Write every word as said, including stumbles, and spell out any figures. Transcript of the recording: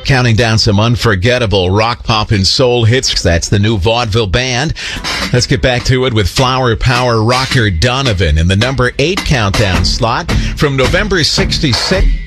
Counting down some unforgettable rock, pop, and soul hits. That's the new Vaudeville Band. Let's get back to it with Flower Power rocker Donovan in the number eight countdown slot from November sixty-six.